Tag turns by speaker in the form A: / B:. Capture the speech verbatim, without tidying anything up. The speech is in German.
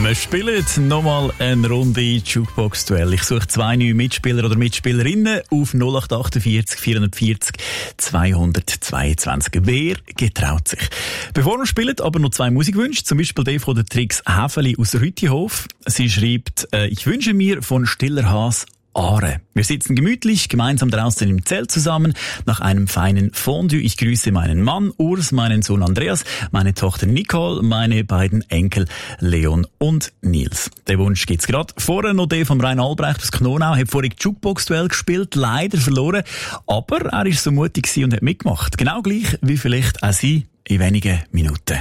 A: Wir spielen nochmal eine Runde Jukebox-Duell. Ich suche zwei neue Mitspieler oder Mitspielerinnen auf null acht achtundvierzig vierundvierzig zweihundertzweiundzwanzig. Wer getraut sich? Bevor wir spielen, aber noch zwei Musikwünsche. Zum Beispiel der von der Trix Häfeli aus Rüttihof. Sie schreibt, äh, ich wünsche mir von Stiller Haas Aare. Wir sitzen gemütlich gemeinsam draußen im Zelt zusammen nach einem feinen Fondue. Ich grüße meinen Mann Urs, meinen Sohn Andreas, meine Tochter Nicole, meine beiden Enkel Leon und Nils. Der Wunsch gibt's gerade. Vorher noch der von Rein Albrecht aus Knonau, hat vorhin Jukebox-Duell gespielt, leider verloren, aber er ist so mutig gewesen und hat mitgemacht. Genau gleich wie vielleicht auch Sie in wenigen Minuten.